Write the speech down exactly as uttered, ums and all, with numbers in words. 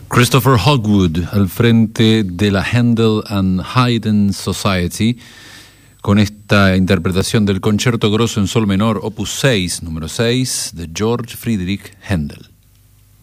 Christopher Hogwood al frente de la Handel and Haydn Society con esta interpretación del Concierto Grosso en Sol menor, opus seis, número seis, de George Friedrich Händel.